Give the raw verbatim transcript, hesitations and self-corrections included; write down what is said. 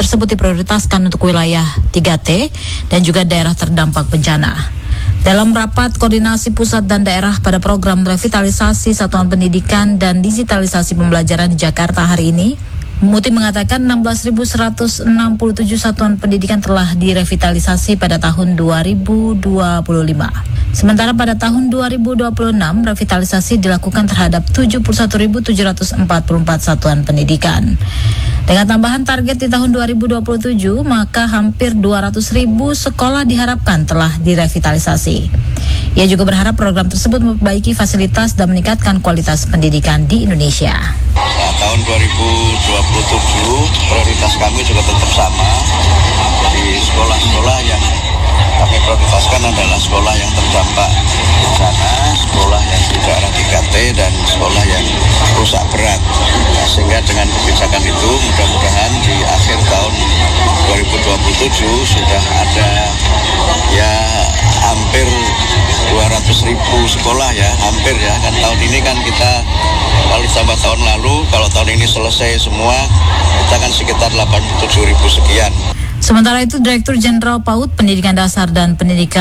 tersebut diprioritaskan untuk wilayah tiga T dan juga daerah terdampak bencana. Dalam rapat koordinasi pusat dan daerah pada program revitalisasi satuan pendidikan dan digitalisasi pembelajaran di Jakarta hari ini, Muti mengatakan enam belas ribu seratus enam puluh tujuh satuan pendidikan telah direvitalisasi pada tahun dua ribu dua puluh lima. Sementara pada tahun dua ribu dua puluh enam, revitalisasi dilakukan terhadap tujuh puluh satu ribu tujuh ratus empat puluh empat satuan pendidikan. Dengan tambahan target di tahun dua ribu dua puluh tujuh, maka hampir dua ratus ribu sekolah diharapkan telah direvitalisasi. Ia juga berharap program tersebut memperbaiki fasilitas dan meningkatkan kualitas pendidikan di Indonesia. Nah, tahun dua ribu dua puluh tujuh prioritas kami juga tetap sama. Di sekolah-sekolah yang kami prioritaskan adalah sekolah yang terdampak bencana, sekolah yang di daerah tiga T, dan sekolah yang rusak berat. Nah, sehingga dengan kebijakan itu mudah-mudahan di akhir tahun dua ribu dua puluh tujuh sudah ada ya hampir dua ratus ribu sekolah ya, hampir ya. Kan tahun ini kan kita kalau ditambah tahun lalu, kalau tahun ini selesai semua, kita kan sekitar delapan puluh tujuh ribu sekian. Sementara itu, Direktur Jenderal PAUD Pendidikan Dasar dan Pendidikan